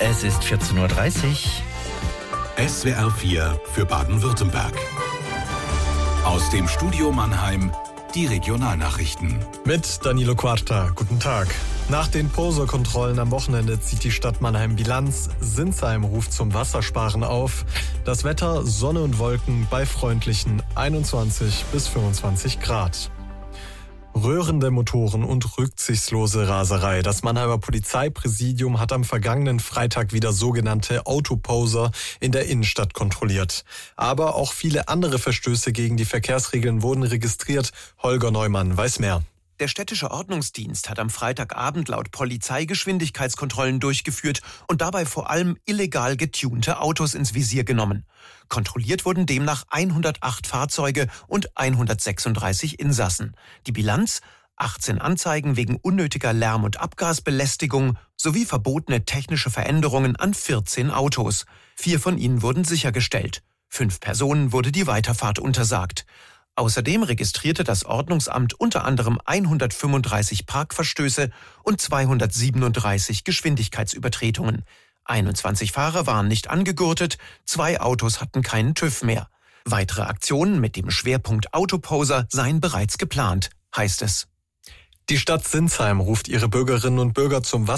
Es ist 14.30 Uhr. SWR 4 für Baden-Württemberg. Aus dem Studio Mannheim die Regionalnachrichten. Mit Danilo Quarta. Guten Tag. Nach den Poser-Kontrollen am Wochenende zieht die Stadt Mannheim Bilanz. Sinsheim ruft zum Wassersparen auf. Das Wetter, Sonne und Wolken bei freundlichen 21 bis 25 Grad. Röhrende Motoren und rücksichtslose Raserei. Das Mannheimer Polizeipräsidium hat am vergangenen Freitag wieder sogenannte Autoposer in der Innenstadt kontrolliert. Aber auch viele andere Verstöße gegen die Verkehrsregeln wurden registriert. Holger Neumann weiß mehr. Der städtische Ordnungsdienst hat am Freitagabend laut Polizei Geschwindigkeitskontrollen durchgeführt und dabei vor allem illegal getunte Autos ins Visier genommen. Kontrolliert wurden demnach 108 Fahrzeuge und 136 Insassen. Die Bilanz: 18 Anzeigen wegen unnötiger Lärm- und Abgasbelästigung sowie verbotene technische Veränderungen an 14 Autos. 4 von ihnen wurden sichergestellt. 5 Personen wurde die Weiterfahrt untersagt. Außerdem registrierte das Ordnungsamt unter anderem 135 Parkverstöße und 237 Geschwindigkeitsübertretungen. 21 Fahrer waren nicht angegurtet, 2 Autos hatten keinen TÜV mehr. Weitere Aktionen mit dem Schwerpunkt Autoposer seien bereits geplant, heißt es. Die Stadt Sinsheim ruft ihre Bürgerinnen und Bürger zum